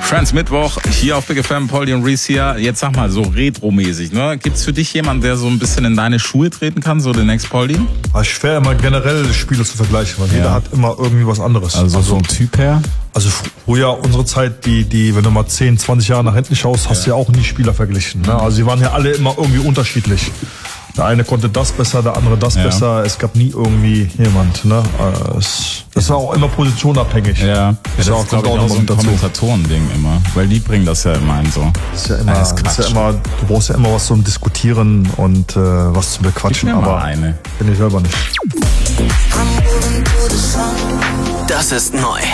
Friends Mittwoch hier auf Big FM, Poldi und Reese hier. Jetzt sag mal, so retromäßig, ne? Gibt's für dich jemanden, der so ein bisschen in deine Schuhe treten kann, so den Next Poldi? Schwer immer generell Spiele zu vergleichen, weil jeder hat immer irgendwie was anderes. Also vom Typ her? Also früher, unsere Zeit, die wenn du mal 10, 20 Jahre nach hinten schaust, hast du ja auch nie Spieler verglichen. Ne? Also die waren ja alle immer irgendwie unterschiedlich. Der eine konnte das besser, der andere das besser. Es gab nie irgendwie jemand. Ne? Das war auch immer positionabhängig. Ja, das ist auch, glaube ich, auch so ein Kommentatoren-Ding immer. Weil die bringen das ja immer ein so. Das ist ja immer, du brauchst ja immer was zum Diskutieren und was zum Bequatschen. Gib mir aber mal eine. Bin ich selber nicht. Das ist neu.